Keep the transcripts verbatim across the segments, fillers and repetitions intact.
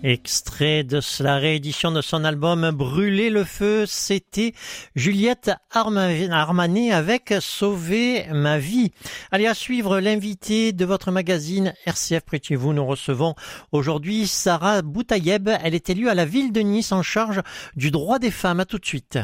Extrait de la réédition de son album Brûler le feu, c'était Juliette Armanet avec Sauver ma vie. Allez, à suivre l'invité de votre magazine R C F près de chez vous. Nous recevons aujourd'hui Sarah Boutayeb. Elle est élue à la ville de Nice en charge du droit des femmes. À tout de suite.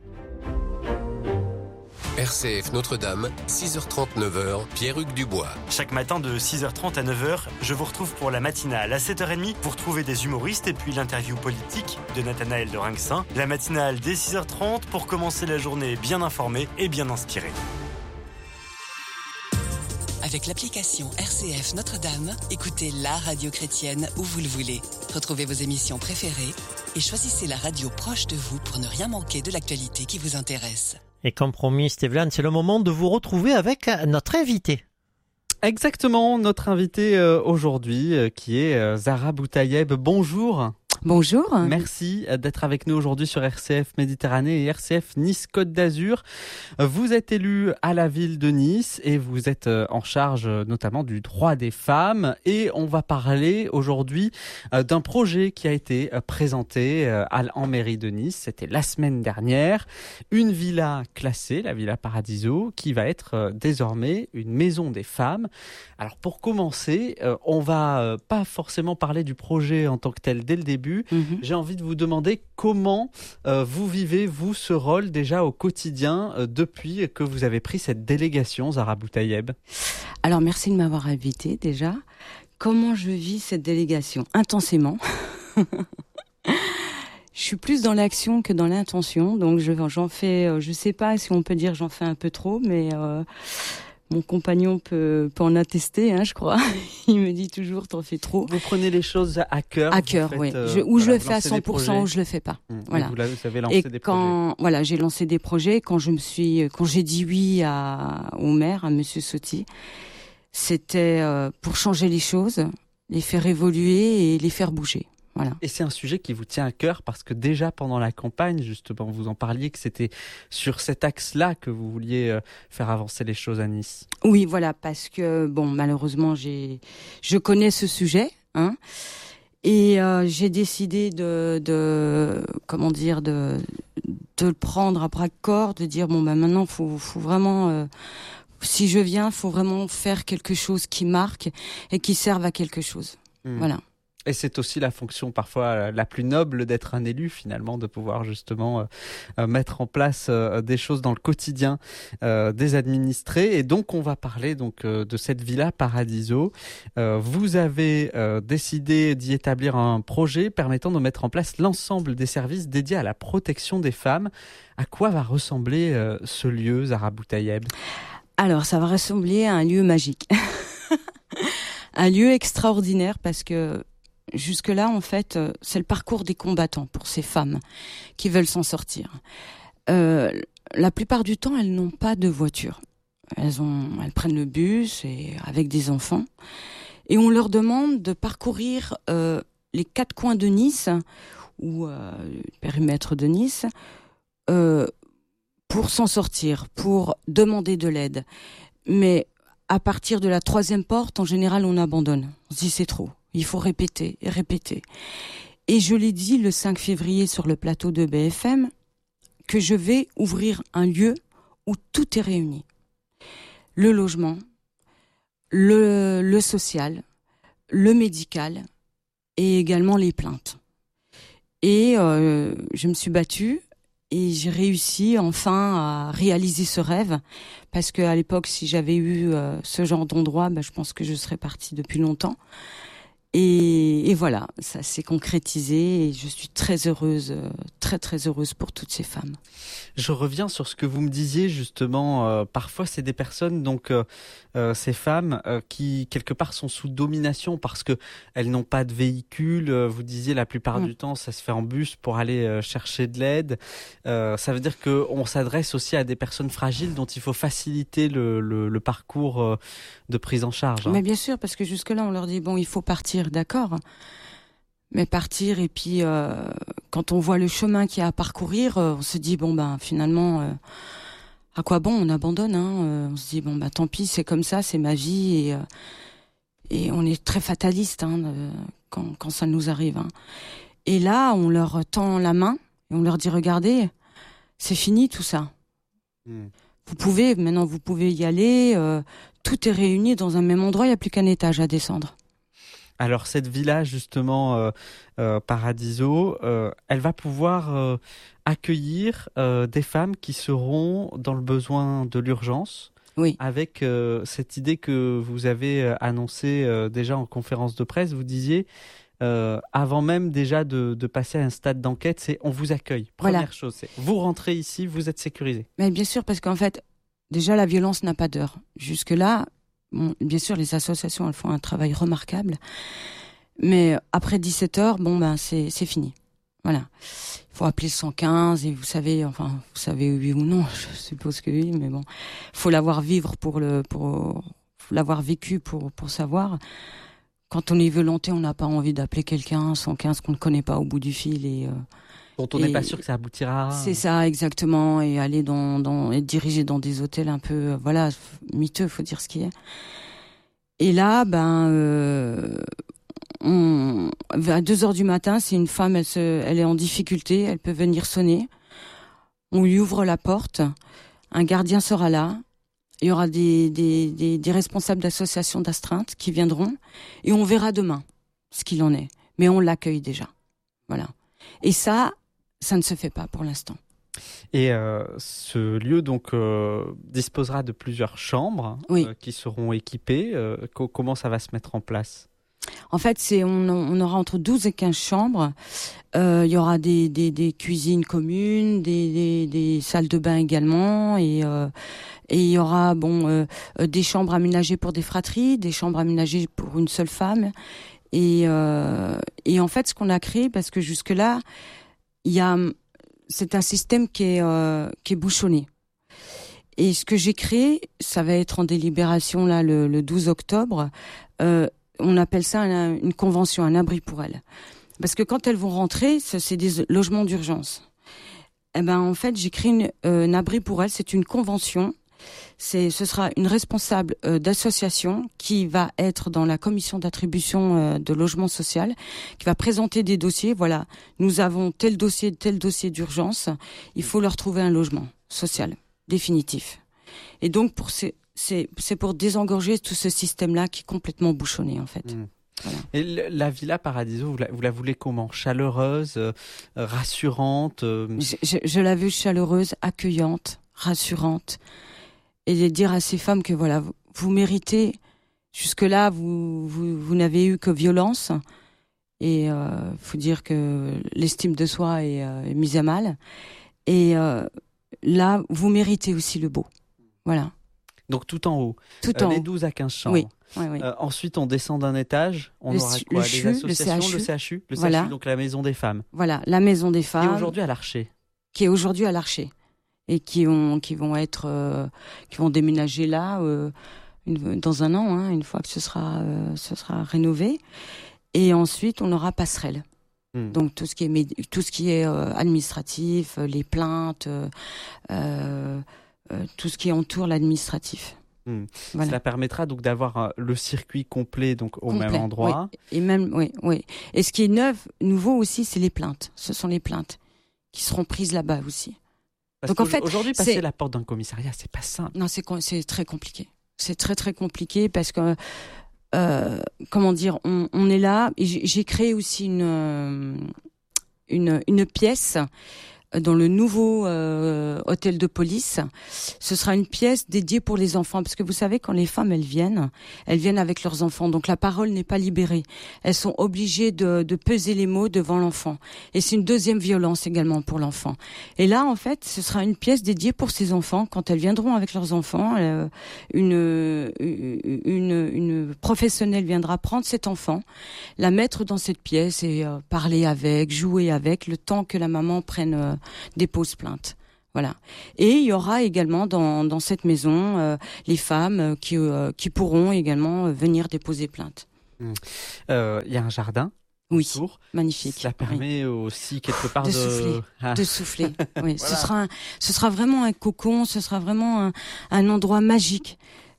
R C F Notre-Dame, six heures trente, neuf heures, Pierre-Hugues Dubois. Chaque matin de six heures trente à neuf heures, je vous retrouve pour la matinale. À sept heures trente, vous retrouvez des humoristes et puis l'interview politique de Nathanaël de Rinxin. La matinale dès six heures trente pour commencer la journée bien informé et bien inspiré. Avec l'application R C F Notre-Dame, écoutez la radio chrétienne où vous le voulez. Retrouvez vos émissions préférées et choisissez la radio proche de vous pour ne rien manquer de l'actualité qui vous intéresse. Et comme promis, Stéphane, c'est le moment de vous retrouver avec notre invité. Exactement, notre invité euh, aujourd'hui euh, qui est euh, Sarah Boutayeb. Bonjour. Bonjour. Merci d'être avec nous aujourd'hui sur R C F Méditerranée et R C F Nice Côte d'Azur. Vous êtes élue à la ville de Nice et vous êtes en charge notamment du droit des femmes. Et on va parler aujourd'hui d'un projet qui a été présenté en mairie de Nice. C'était la semaine dernière. Une villa classée, la Villa Paradiso, qui va être désormais une maison des femmes. Alors pour commencer, on va pas forcément parler du projet en tant que tel dès le début. Mmh. J'ai envie de vous demander comment euh, vous vivez, vous, ce rôle déjà au quotidien euh, depuis que vous avez pris cette délégation, Sarah Boutayeb. Alors, merci de m'avoir invitée déjà. Comment je vis cette délégation ? Intensément. Je suis plus dans l'action que dans l'intention, donc je, j'en fais, je sais pas si on peut dire j'en fais un peu trop, mais... Euh, Mon compagnon peut, peut en attester, hein, je crois. Il me dit toujours, t'en fais trop. Vous prenez les choses à cœur. À cœur, oui. Euh, je, ou voilà, je le fais à cent pour cent, ou je le fais pas. Mmh. Voilà. Vous, vous avez lancé Et des quand, projets. voilà, j'ai lancé des projets. Quand je me suis, quand j'ai dit oui à, au maire, à Monsieur Sotti, c'était euh, pour changer les choses, les faire évoluer et les faire bouger. Voilà. Et c'est un sujet qui vous tient à cœur parce que déjà pendant la campagne, justement, vous en parliez que c'était sur cet axe-là que vous vouliez faire avancer les choses à Nice. Oui, voilà, parce que bon, malheureusement, j'ai, je connais ce sujet, hein, et euh, j'ai décidé de, de, comment dire, de, de le prendre à bras de corps, de dire bon, bah maintenant, faut, faut vraiment. Euh, si je viens, faut vraiment faire quelque chose qui marque et qui serve à quelque chose. Mmh. Voilà. Et c'est aussi la fonction parfois la plus noble d'être un élu finalement, de pouvoir justement euh, mettre en place euh, des choses dans le quotidien euh, des administrés. Et donc on va parler donc euh, de cette Villa Paradiso. Euh, vous avez euh, décidé d'y établir un projet permettant de mettre en place l'ensemble des services dédiés à la protection des femmes. À quoi va ressembler euh, ce lieu, Sarah Boutayeb ? Alors ça va ressembler à un lieu magique. Un lieu extraordinaire parce que jusque-là, en fait, c'est le parcours des combattants pour ces femmes qui veulent s'en sortir. Euh, la plupart du temps, elles n'ont pas de voiture. Elles ont, elles prennent le bus et avec des enfants. Et on leur demande de parcourir euh, les quatre coins de Nice ou euh, le périmètre de Nice euh, pour s'en sortir, pour demander de l'aide. Mais à partir de la troisième porte, en général, on abandonne. On se dit c'est trop. Il faut répéter et répéter. Et je l'ai dit le cinq février sur le plateau de B F M que je vais ouvrir un lieu où tout est réuni. Le logement, le, le social, le médical et également les plaintes. Et euh, je me suis battue et j'ai réussi enfin à réaliser ce rêve parce qu'à l'époque, si j'avais eu euh, ce genre d'endroit, ben, je pense que je serais partie depuis longtemps. Et, et voilà, ça s'est concrétisé et je suis très heureuse, très très heureuse pour toutes ces femmes. Je reviens sur ce que vous me disiez justement, euh, parfois c'est des personnes, donc euh, euh, ces femmes euh, qui quelque part sont sous domination parce que elles n'ont pas de véhicule, euh, vous disiez la plupart mmh. du temps ça se fait en bus pour aller euh, chercher de l'aide, euh, ça veut dire qu'on s'adresse aussi à des personnes fragiles dont il faut faciliter le, le, le parcours euh, de prise en charge. Hein. Mais bien sûr, parce que jusque-là on leur dit bon il faut partir, d'accord, mais partir et puis euh, quand on voit le chemin qu'il y a à parcourir, euh, on se dit bon ben finalement euh, à quoi bon, on abandonne, hein, euh, on se dit bon ben tant pis, c'est comme ça, c'est ma vie et euh, et on est très fataliste, hein, euh, quand, quand ça nous arrive. Hein. Et là, on leur tend la main et on leur dit, regardez, c'est fini tout ça. Mmh. Vous pouvez, maintenant vous pouvez y aller, euh, tout est réuni dans un même endroit, il n'y a plus qu'un étage à descendre. Alors cette villa justement, euh, euh, Paradiso, euh, elle va pouvoir euh, accueillir euh, des femmes qui seront dans le besoin de l'urgence. Oui. Avec euh, cette idée que vous avez euh, annoncée euh, déjà en conférence de presse, vous disiez, euh, avant même déjà de, de passer à un stade d'enquête, c'est on vous accueille. Première voilà. chose, c'est vous rentrez ici, vous êtes sécurisé. Mais bien sûr, parce qu'en fait, déjà la violence n'a pas d'heure. Jusque-là, bon, bien sûr, les associations elles font un travail remarquable, mais après dix-sept heures, bon ben c'est c'est fini. Voilà. Il faut appeler le cent quinze et vous savez, enfin, vous savez oui ou non, je suppose que oui, mais bon, faut l'avoir vivre pour le, pour, faut l'avoir vécu pour, pour savoir. Quand on est violenté, on n'a pas envie d'appeler quelqu'un, cent quinze qu'on ne connaît pas au bout du fil et, euh, dont on n'est pas sûr que ça aboutira. C'est ça, exactement, et aller dans, dans, être dirigé dans des hôtels un peu, euh, voilà, miteux, faut dire ce qui est. Et là, ben, euh, On, à deux heures du matin, c'est une femme, elle, se, elle est en difficulté, elle peut venir sonner. On lui ouvre la porte, un gardien sera là, il y aura des, des, des, des responsables d'associations d'astreinte qui viendront, et on verra demain ce qu'il en est. Mais on l'accueille déjà. Voilà. Et ça, ça ne se fait pas pour l'instant. Et euh, ce lieu donc euh, disposera de plusieurs chambres oui. euh, qui seront équipées. Euh, co- comment ça va se mettre en place ? En fait, c'est on, on aura entre douze et quinze chambres. Euh, il y aura des, des, des cuisines communes, des, des, des salles de bain également, et euh, et il y aura bon euh, des chambres aménagées pour des fratries, des chambres aménagées pour une seule femme. Et euh, et en fait, ce qu'on a créé, parce que jusque là, il y a c'est un système qui est euh, qui est bouchonné. Et ce que j'ai créé, ça va être en délibération là le, le douze octobre. Euh, On appelle ça un, une convention, un abri pour elles. Parce que quand elles vont rentrer, c'est des logements d'urgence. Eh ben, en fait, j'ai créé une, euh, un abri pour elles. C'est une convention. C'est, ce sera une responsable euh, d'association qui va être dans la commission d'attribution euh, de logement social, qui va présenter des dossiers. Voilà, nous avons tel dossier, tel dossier d'urgence. Il faut leur trouver un logement social définitif. Et donc, pour ces C'est, c'est pour désengorger tout ce système-là qui est complètement bouchonné, en fait. Mmh. Voilà. Et la Villa Paradiso, vous la, vous la voulez comment ? Chaleureuse, euh, rassurante euh... je, je, je la veux chaleureuse, accueillante, rassurante. Et de dire à ces femmes que, voilà, vous, vous méritez. Jusque-là, vous, vous, vous n'avez eu que violence. Et il euh, faut dire que l'estime de soi est, euh, est mise à mal. Et euh, là, vous méritez aussi le beau. Voilà. Donc tout en haut, tout euh, en les haut. douze à quinze chambres. Oui, oui, oui. Euh, ensuite, on descend d'un étage, on le, aura quoi ? Le Des CHU, associations, le le C H U, le voilà. C H U, donc la maison des femmes. Voilà, la maison des femmes. Qui est aujourd'hui à l'Archer. Qui est aujourd'hui à l'Archer. Et qui, ont, qui vont être, euh, qui vont déménager là euh, une, dans un an, hein, une fois que ce sera, euh, ce sera rénové. Et ensuite, on aura Passerelle. Hmm. Donc tout ce qui est, tout ce qui est euh, administratif, les plaintes, euh, euh, tout ce qui entoure l'administratif. Mmh. Voilà. Cela permettra donc d'avoir euh, le circuit complet donc au complet, même endroit. Oui. Et même, oui, oui. Et ce qui est neuf, nouveau aussi, c'est les plaintes. Ce sont les plaintes qui seront prises là-bas aussi. Parce donc en fait, aujourd'hui, passer la porte d'un commissariat, c'est pas simple. Non, c'est c'est très compliqué. C'est très très compliqué parce que euh, comment dire, on, on est là. Et j'ai créé aussi une une une pièce dans le nouveau euh, hôtel de police. Ce sera une pièce dédiée pour les enfants, parce que vous savez, quand les femmes elles viennent, elles viennent avec leurs enfants, donc la parole n'est pas libérée. Elles sont obligées de, de peser les mots devant l'enfant, et c'est une deuxième violence également pour l'enfant. Et là, en fait, ce sera une pièce dédiée pour ces enfants. Quand elles viendront avec leurs enfants, euh, une, une une professionnelle viendra prendre cet enfant, la mettre dans cette pièce et euh, parler avec, jouer avec, le temps que la maman prenne euh, dépose plainte. Voilà. Et il y aura également dans, dans cette maison euh, les femmes qui, euh, qui pourront également venir déposer plainte. Mmh. Euh, il y a un jardin. Oui, autour. Magnifique. Ça permet oui. aussi quelque part de, de souffler. Ah. De souffler. Oui, voilà. ce sera un, ce sera vraiment un cocon, ce sera vraiment un, un endroit magique.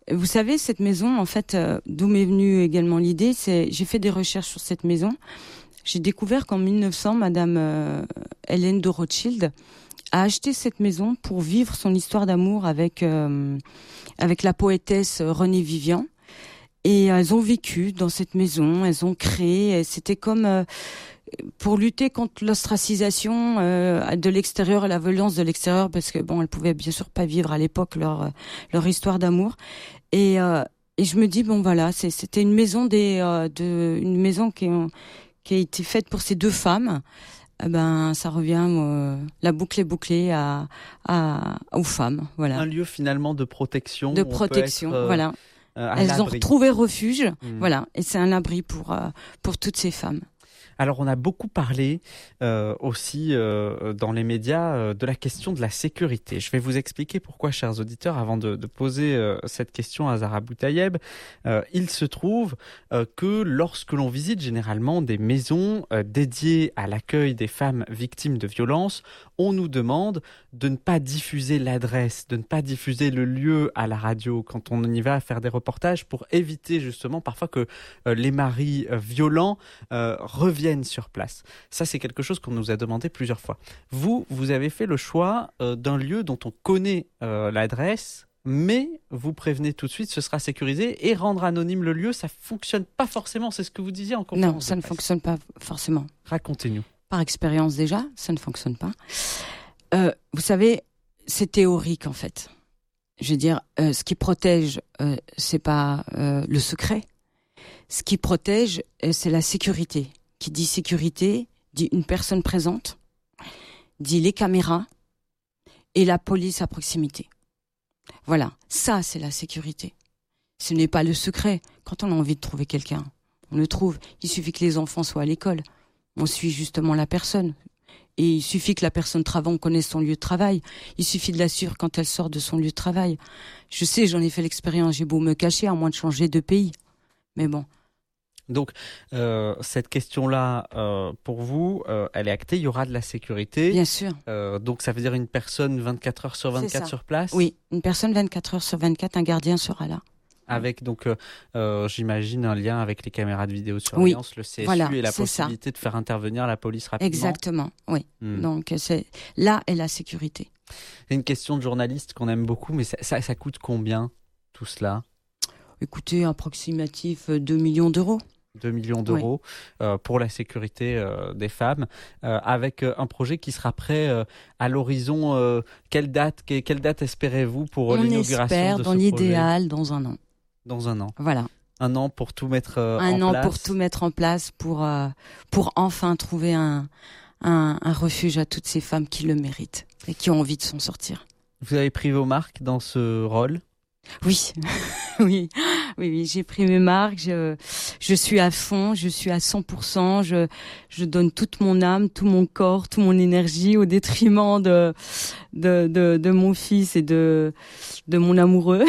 Vous savez, cette maison, en fait, euh, d'où m'est venue également l'idée, c'est j'ai fait des recherches sur cette maison. J'ai découvert qu'en mille neuf cents, Madame euh, Hélène de Rothschild a acheté cette maison pour vivre son histoire d'amour avec euh, avec la poétesse Renée Vivian. Et elles ont vécu dans cette maison, elles ont créé. Et c'était comme euh, pour lutter contre l'ostracisation euh, de l'extérieur et la violence de l'extérieur, parce que bon, elles pouvaient bien sûr pas vivre à l'époque leur leur histoire d'amour. Et euh, et je me dis bon voilà, c'est, c'était une maison des euh, de une maison qui qui a été faite pour ces deux femmes. Eh ben ça revient, euh, la boucle est bouclée à à aux femmes, voilà. Un lieu finalement de protection. De protection, être, euh, voilà. Euh, Elles ont retrouvé refuge, mmh. voilà, et c'est un abri pour euh, pour toutes ces femmes. Alors on a beaucoup parlé euh, aussi euh, dans les médias euh, de la question de la sécurité. Je vais vous expliquer pourquoi, chers auditeurs, avant de, de poser euh, cette question à Zahra Boutayeb. Euh, il se trouve euh, que lorsque l'on visite généralement des maisons euh, dédiées à l'accueil des femmes victimes de violences, on nous demande de ne pas diffuser l'adresse, de ne pas diffuser le lieu à la radio quand on y va faire des reportages, pour éviter justement parfois que euh, les maris euh, violents euh, reviennent sur place. Ça, c'est quelque chose qu'on nous a demandé plusieurs fois. Vous, vous avez fait le choix euh, d'un lieu dont on connaît euh, l'adresse, mais vous prévenez tout de suite, ce sera sécurisé, et rendre anonyme le lieu, ça fonctionne pas forcément. C'est ce que vous disiez en conférence. Non, ça ne presse. fonctionne pas forcément. Racontez-nous. Par expérience déjà, ça ne fonctionne pas. Euh, vous savez, c'est théorique en fait. Je veux dire, euh, ce qui protège, euh, c'est pas euh, le secret. Ce qui protège, euh, c'est la sécurité. Qui dit sécurité, dit une personne présente, dit les caméras et la police à proximité. Voilà, ça c'est la sécurité. Ce n'est pas le secret. Quand on a envie de trouver quelqu'un, on le trouve. Il suffit que les enfants soient à l'école. On suit justement la personne. Et il suffit que la personne travaille, on connaisse son lieu de travail. Il suffit de la suivre quand elle sort de son lieu de travail. Je sais, j'en ai fait l'expérience, j'ai beau me cacher, à moins de changer de pays. Mais bon. Donc, euh, cette question-là, euh, pour vous, euh, elle est actée, il y aura de la sécurité. Bien sûr. Euh, donc, ça veut dire une personne vingt-quatre heures sur vingt-quatre sur place ? Oui, une personne vingt-quatre heures sur vingt-quatre, un gardien sera là. Avec, donc, euh, euh, j'imagine, un lien avec les caméras de vidéosurveillance, oui, le C S U, voilà, et la possibilité ça. de faire intervenir la police rapidement. Exactement, oui. Hmm. Donc, c'est, là est la sécurité. C'est une question de journaliste qu'on aime beaucoup, mais ça, ça, ça coûte combien, tout cela ? Écoutez, approximatif deux millions d'euros. deux millions d'euros oui. euh, pour la sécurité euh, des femmes, euh, avec euh, un projet qui sera prêt euh, à l'horizon. Euh, quelle date, que, quelle date espérez-vous pour On l'inauguration espère, de ce dans projet ? l'idéal, dans un an. Dans un an. Voilà. Un an pour tout mettre euh, un en an place. pour tout mettre en place, pour euh, pour enfin trouver un, un un refuge à toutes ces femmes qui le méritent et qui ont envie de s'en sortir. Vous avez pris vos marques dans ce rôle ? Oui, oui, oui, oui, j'ai pris mes marques, je, je suis à fond, je suis à cent pour cent, je, je donne toute mon âme, tout mon corps, toute mon énergie au détriment de, de, de, de mon fils et de, de mon amoureux.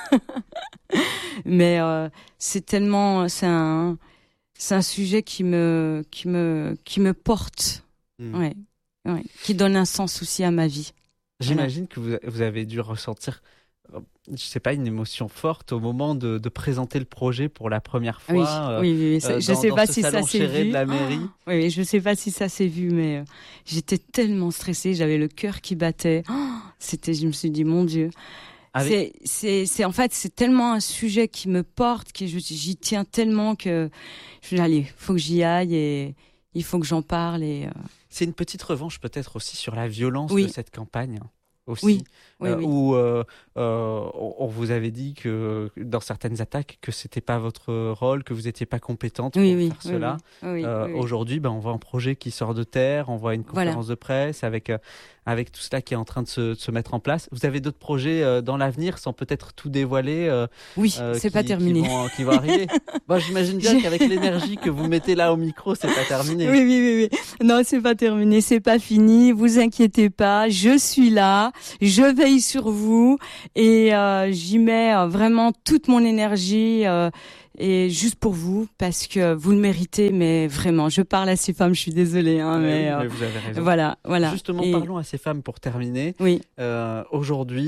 Mais euh, c'est tellement, c'est un, c'est un sujet qui me, qui me, qui me porte, mmh. ouais, ouais, qui donne un sens aussi à ma vie. J'imagine voilà. que vous, vous avez dû ressentir, je sais pas, une émotion forte au moment de, de présenter le projet pour la première fois. Oui, euh, oui, oui, oui. Euh, je dans, sais dans pas ce si ça s'est vu. De la mairie. Oh, oui, oui, je sais pas si ça s'est vu, mais euh, j'étais tellement stressée, j'avais le cœur qui battait. Oh, c'était, je me suis dit, mon Dieu. Avec... C'est, c'est, c'est en fait, c'est tellement un sujet qui me porte, que je, j'y tiens tellement que je dis, allez, faut que j'y aille et il faut que j'en parle. Et euh... c'est une petite revanche peut-être aussi sur la violence oui. de cette campagne. Aussi, oui, oui, euh, oui. où euh, euh, on vous avait dit que dans certaines attaques que c'était pas votre rôle, que vous étiez pas compétente oui, pour oui, faire oui, cela. Oui, oui, euh, oui, oui. Aujourd'hui, ben, on voit un projet qui sort de terre, on voit une conférence voilà. de presse avec euh, avec tout cela qui est en train de se, de se mettre en place. Vous avez d'autres projets euh, dans l'avenir, sans peut-être tout dévoiler. Euh, oui, euh, c'est qui, pas terminé. Qui vont, qui vont arriver. Bon, j'imagine bien qu'avec l'énergie que vous mettez là au micro, c'est pas terminé. Oui, oui, oui, oui. Non, c'est pas terminé, c'est pas fini. Vous inquiétez pas, je suis là, je veille sur vous et euh, j'y mets euh, vraiment toute mon énergie euh, et juste pour vous parce que vous le méritez. Mais vraiment, je parle à ces femmes, je suis désolée, hein, oui, mais, mais euh, vous avez raison. Voilà, voilà. Justement, et... parlons à ces femmes pour terminer. Oui. Euh, aujourd'hui,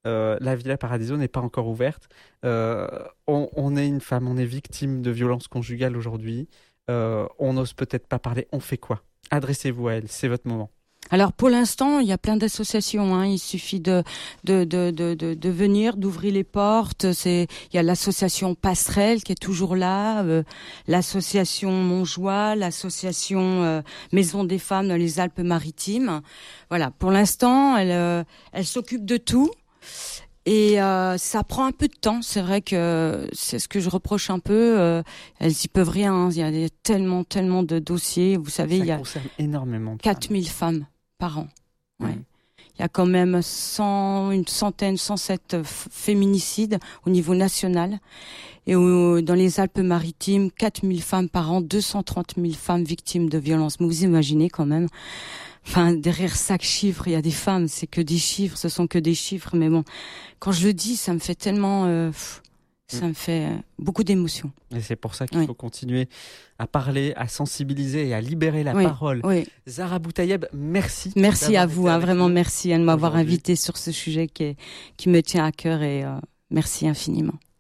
Euh, la Villa Paradiso n'est pas encore ouverte. Euh, on, on est une femme, on est victime de violences conjugales aujourd'hui. Euh, on n'ose peut-être pas parler. On fait quoi ? Adressez-vous à elle, c'est votre moment. Alors pour l'instant, il y a plein d'associations. Hein. Il suffit de de, de de de de venir, d'ouvrir les portes. C'est il y a l'association Passerelle qui est toujours là, euh, l'association Montjoie, l'association euh, Maison des Femmes dans les Alpes-Maritimes. Voilà. Pour l'instant, elle euh, elle s'occupe de tout. Et euh, ça prend un peu de temps. C'est vrai que c'est ce que je reproche un peu. Euh, elles y peuvent rien. Hein. Il y a des, tellement, tellement de dossiers. Vous savez, ça il y a concerne énormément de quatre mille femmes. femmes par an. Ouais. Mmh. Il y a quand même cent, une centaine, cent sept f- féminicides au niveau national. Et au, dans les Alpes-Maritimes, quatre mille femmes par an, deux cent trente mille femmes victimes de violences. Mais vous imaginez quand même. Enfin, derrière chaque chiffre, il y a des femmes, c'est que des chiffres, ce sont que des chiffres. Mais bon, quand je le dis, ça me fait tellement... Euh, pff, ça me fait euh, beaucoup d'émotions. Et c'est pour ça qu'il oui. faut continuer à parler, à sensibiliser et à libérer la oui, parole. Oui. Zahra Boutayeb, merci. Merci à vous, hein, vraiment merci hein, de m'avoir invité sur ce sujet qui, est, qui me tient à cœur et euh, merci infiniment.